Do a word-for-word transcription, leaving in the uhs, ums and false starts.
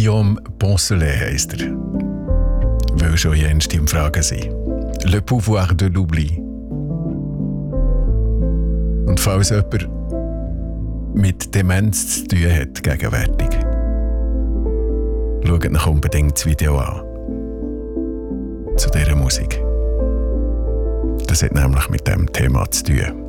Guillaume Poncelet heisst er. Weil schon jenste um Fragen sind. Le pouvoir de l'oubli. Und falls jemand mit Demenz zu tun hat, gegenwärtig, schaut euch unbedingt das Video an. Zu dieser Musik. Das hat nämlich mit diesem Thema zu tun.